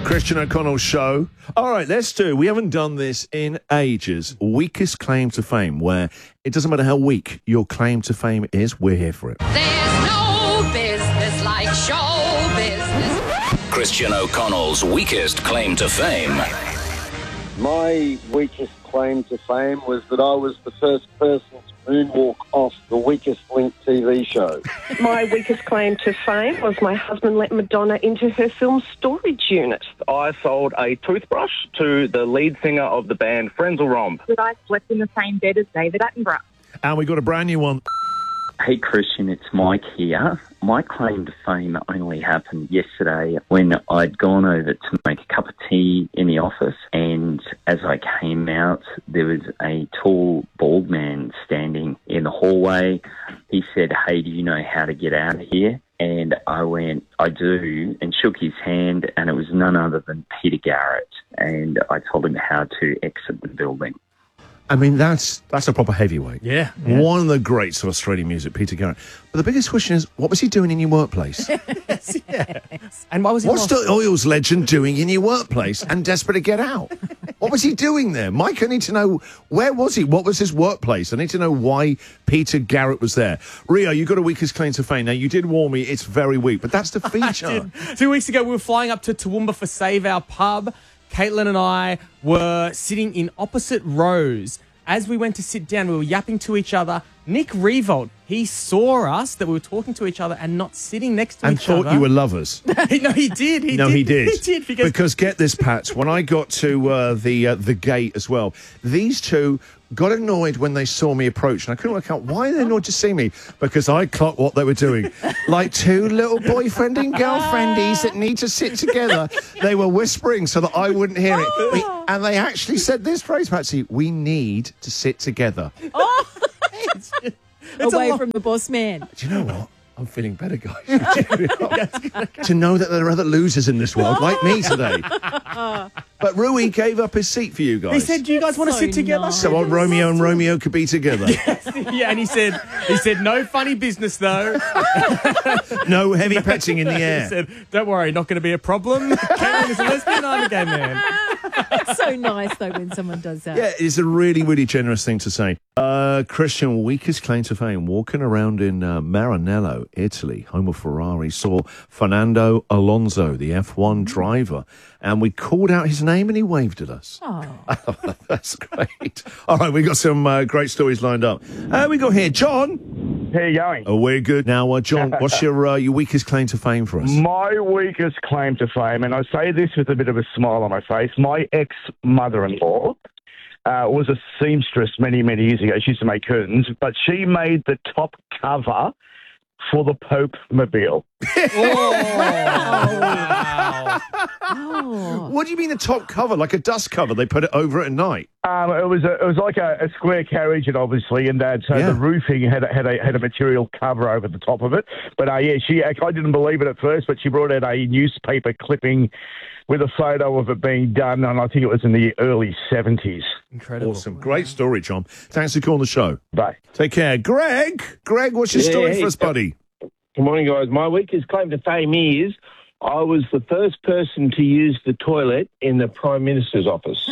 Christian O'Connell Show. All right, let's do. We haven't done this in ages. Weakest claim to fame, where it doesn't matter how weak your claim to fame is, we're here for it. There's no business like show business. Christian O'Connell's weakest claim to fame. My weakest claim to fame was that I was the first person to moonwalk off the Weakest Link TV show. My weakest claim to fame was my husband let Madonna into her film storage unit. I sold a toothbrush to the lead singer of the band Frenzal Rhomb. That I slept in the same bed as David Attenborough. And we got a brand new one. Hey Christian, it's Mike here. My claim to fame only happened yesterday when I'd gone over to make a cup of tea in the office, and as I came out, there was a tall, bald man standing in the hallway. He said, "Hey, do you know how to get out of here?" And I went, "I do," and shook his hand, and it was none other than Peter Garrett, and I told him how to exit the building. I mean, that's a proper heavyweight. Yeah. One of the greats of Australian music, Peter Garrett. But the biggest question is, what was he doing in your workplace? And why was he What's the Oils legend doing in your workplace and desperate to get out? What was he doing there? Mike, I need to know, where was he? What was his workplace? I need to know why Peter Garrett was there. Rio, you got a weakest claim to fame. Now, you did warn me it's very weak, but that's the feature. 2 weeks ago, we were flying up to Toowoomba for Save Our Pub. Caitlin and I were sitting in opposite rows. As we went to sit down, we were yapping to each other. Nick Revolt, he saw us, that we were talking to each other and not sitting next to each other. And thought you were lovers. No, he did. He did. He did. Because get this, Pat, when I got to the gate as well, these two got annoyed when they saw me approach, and I couldn't work out why they annoyed to see me, because I clocked what they were doing. Like two little boyfriend and girlfriendies that need to sit together. They were whispering so that I wouldn't hear it. And they actually said this phrase, Patsy, "We need to sit together." it's away from the boss man. Do you know what? I'm feeling better, guys. To know that there are other losers in this world, like me today. But Rui gave up his seat for you guys. He said, "Do you guys want to sit together?" Nice. So old Romeo and Romeo could be together. Yeah, and he said, "No funny business though. No heavy petting in the air." He said, "Don't worry, not going to be a problem. Caitlin is a lesbian, I'm a gay man." It's so nice, though, when someone does that. Yeah, it's a really, really generous thing to say. Christian, weakest claim to fame, walking around in Maranello, Italy, home of Ferrari, saw Fernando Alonso, the F1 driver, and we called out his name and he waved at us. Oh. That's great. All right, we got some great stories lined up. We got here, John. How you going? Oh, we're good. Now, John, what's your weakest claim to fame for us? My weakest claim to fame, and I say this with a bit of a smile on my face, my ex-mother-in-law was a seamstress many, many years ago. She used to make curtains, but she made the top cover for the Pope-mobile. Oh. What do you mean the top cover? Like a dust cover? They put it over at night? It was like a square carriage, and obviously, and so the roofing had a material cover over the top of it. But I didn't believe it at first, but she brought out a newspaper clipping with a photo of it being done, and I think it was in the early 70s. Incredible. Awesome. Great story, John. Thanks for calling the show. Bye. Take care. Greg, what's your story for us, buddy? Good morning, guys. My weakest claim to fame is I was the first person to use the toilet in the Prime Minister's office.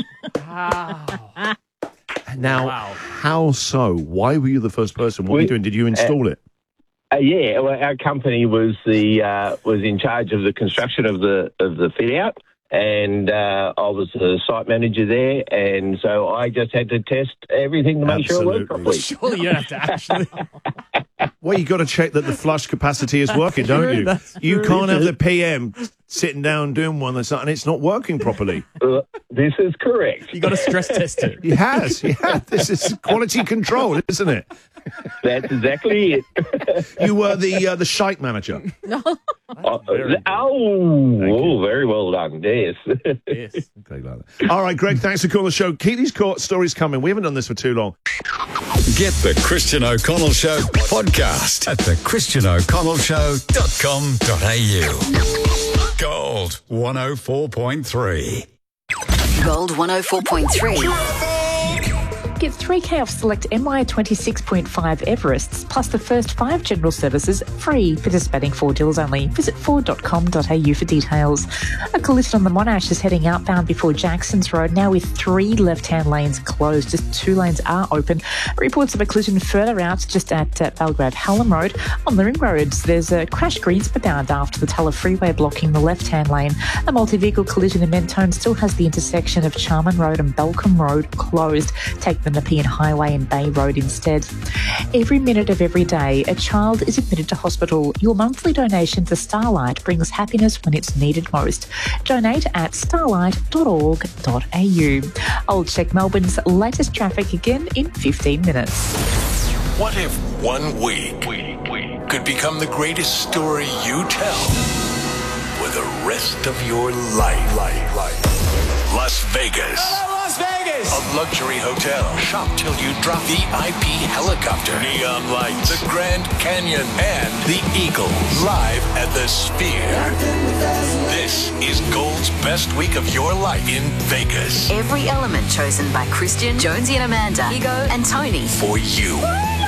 Now, how so? Why were you the first person? What were you doing? Did you install it? Yeah, well, our company was in charge of the construction of the fit out, and I was the site manager there, and so I just had to test everything to make sure it worked properly. Surely you have to actually. Well, you got to check that the flush capacity is working, don't you? You can't have the PM sitting down doing one that's not, and it's not working properly. This is correct. You got to stress test it. He has. Yeah, this is quality control, isn't it? That's exactly it. You were the shite manager. Very well done. Yes. Yes. Okay, like that. All right, Greg, thanks for calling the show. Keep these stories coming. We haven't done this for too long. Get the Christian O'Connell Show podcast at thechristianoconnellshow.com.au. Gold 104.3. Gold 104.3. Get 3K off select MI 26.5 Everests, plus the first 5 general services free. Participating Ford dealers only. Visit ford.com.au for details. A collision on the Monash is heading outbound before Jackson's Road, now with 3 left-hand lanes closed. Just 2 lanes are open. Reports of a collision further out, just at Belgrave Hallam Road. On the ring roads, there's a crash Greensbound after the Tulla Freeway blocking the left-hand lane. A multi-vehicle collision in Mentone still has the intersection of Charman Road and Belcombe Road closed. Take the Nepean Highway and Bay Road instead. Every minute of every day, a child is admitted to hospital. Your monthly donation to Starlight brings happiness when it's needed most. Donate at starlight.org.au. I'll check Melbourne's latest traffic again in 15 minutes. What if 1 week could become the greatest story you tell for the rest of your life? Las Vegas. Las Vegas! A luxury hotel. Shop till you drop. VIP helicopter. Neon lights. The Grand Canyon. And the Eagle. Live at the Sphere. This is Gold's best week of your life in Vegas. Every element chosen by Christian, Jonesy and Amanda, Ego and Tony. For you.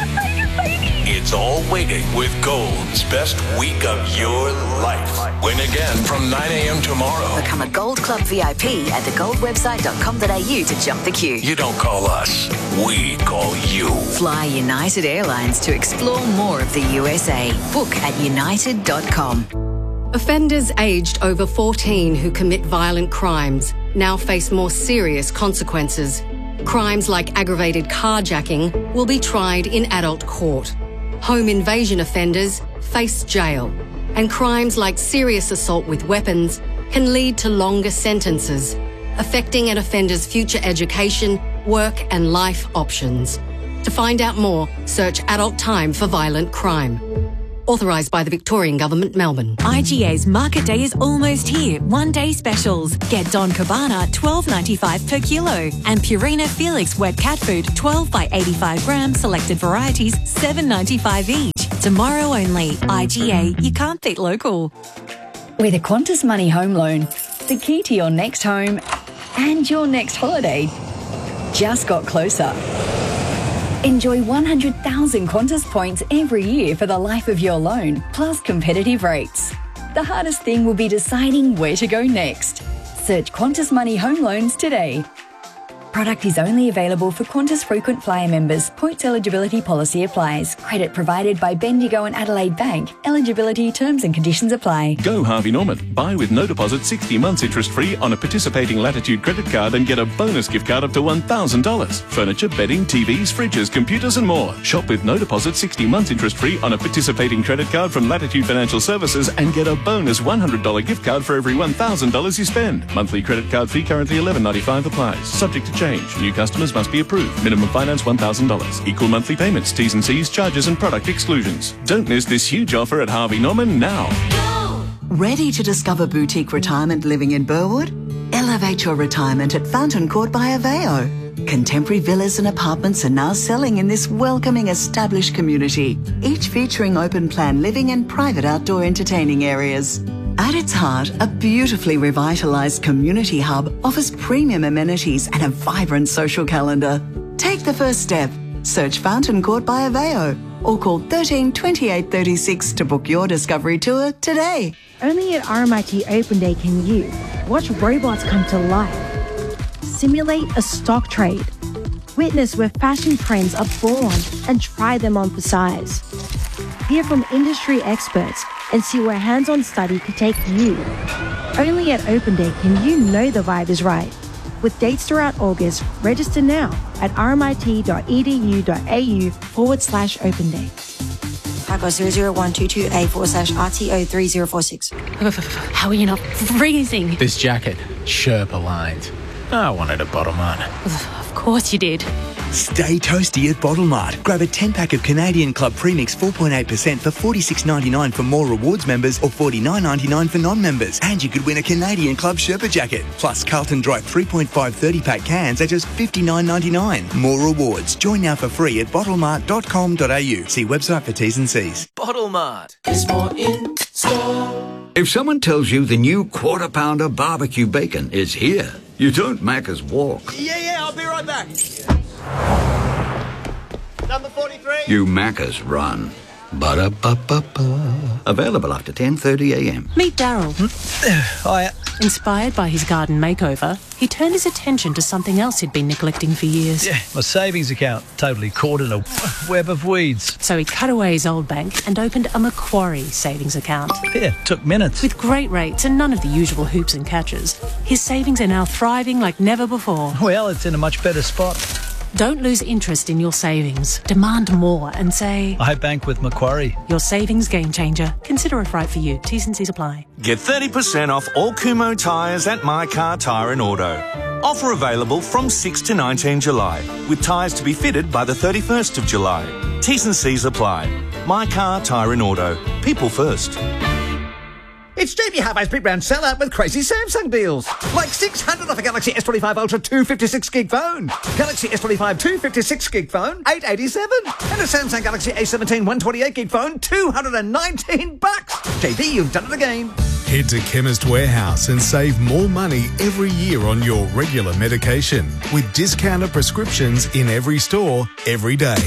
It's all waiting with Gold's best week of your life. Win again from 9 a.m. tomorrow. Become a Gold Club VIP at thegoldwebsite.com.au to jump the queue. You don't call us, we call you. Fly United Airlines to explore more of the USA. Book at united.com. Offenders aged over 14 who commit violent crimes now face more serious consequences. Crimes like aggravated carjacking will be tried in adult court. Home invasion offenders face jail. And crimes like serious assault with weapons can lead to longer sentences, affecting an offender's future education, work and life options. To find out more, search Adult Time for Violent Crime. Authorised by the Victorian Government, Melbourne. IGA's Market Day is almost here. 1-day specials. Get Don Cabana $12.95 per kilo and Purina Felix wet cat food 12 by 85 grams selected varieties $7.95 each. Tomorrow only. IGA, you can't beat local. With a Qantas Money home loan, the key to your next home and your next holiday just got closer. Enjoy 100,000 Qantas points every year for the life of your loan, plus competitive rates. The hardest thing will be deciding where to go next. Search Qantas Money Home Loans today. Product is only available for Qantas frequent flyer members. Points eligibility policy applies. Credit provided by Bendigo and Adelaide Bank. Eligibility terms and conditions apply. Go Harvey Norman. Buy with no deposit 60 months interest free on a participating Latitude credit card and get a bonus gift card up to $1,000. Furniture, bedding, TVs, fridges, computers and more. Shop with no deposit 60 months interest free on a participating credit card from Latitude Financial Services and get a bonus $100 gift card for every $1,000 you spend. Monthly credit card fee currently $11.95 applies. Subject to change. New customers must be approved. Minimum finance $1,000. Equal monthly payments, T's and C's, charges and product exclusions. Don't miss this huge offer at Harvey Norman now. Ready to discover boutique retirement living in Burwood? Elevate your retirement at Fountain Court by Aveo. Contemporary villas and apartments are now selling in this welcoming established community, each featuring open plan living and private outdoor entertaining areas. At its heart, a beautifully revitalised community hub offers premium amenities and a vibrant social calendar. Take the first step. Search Fountain Court by Aveo or call 13 28 36 to book your discovery tour today. Only at RMIT Open Day can you watch robots come to life, simulate a stock trade, witness where fashion trends are born and try them on for size, hear from industry experts and see where hands-on study can take you. Only at Open Day can you know the vibe is right. With dates throughout August, register now at rmit.edu.au/Open Day. Typo 00122A/RTO3046. How are you not freezing? This jacket, Sherpa lined. I wanted a bottle mart. Of course you did. Stay toasty at Bottle Mart. Grab a 10-pack of Canadian Club Premix 4.8% for $46.99 for more rewards members or $49.99 for non-members. And you could win a Canadian Club Sherpa jacket. Plus Carlton Dry 3.5 30-pack cans at just $59.99. More rewards. Join now for free at bottlemart.com.au. See website for T's and C's. Bottle Mart is more in store. If someone tells you the new Quarter Pounder barbecue bacon is here, you don't Macca's walk. Yeah, I'll be right back. Number 43. You Macca's run. Ba-da-ba-ba-ba. Available after 10:30 a.m. Meet Daryl. Hiya. Inspired by his garden makeover, he turned his attention to something else he'd been neglecting for years. Yeah, my savings account totally caught in a web of weeds. So he cut away his old bank and opened a Macquarie savings account. Yeah, took minutes. With great rates and none of the usual hoops and catches, his savings are now thriving like never before. Well, it's in a much better spot. Don't lose interest in your savings. Demand more and say, I bank with Macquarie. Your savings game changer. Consider it right for you. T's and C's apply. Get 30% off all Kumo tyres at My Car Tyre and Auto. Offer available from 6 to 19 July, with tyres to be fitted by the 31st of July. T's and C's apply. My Car Tyre and Auto. People first. It's JB Hi-Fi's Big Round Sellout with crazy Samsung deals. Like $600 off a Galaxy S25 Ultra 256GB phone. Galaxy S25 256GB phone, $887. And a Samsung Galaxy A17 128GB phone, $219. JB, you've done it again. Head to Chemist Warehouse and save more money every year on your regular medication with discounted prescriptions in every store, every day.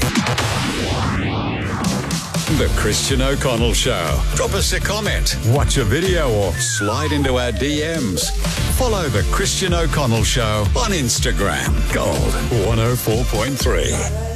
The Christian O'Connell Show. Drop us a comment, watch a video, or slide into our DMs. Follow The Christian O'Connell Show on Instagram. Gold 104.3.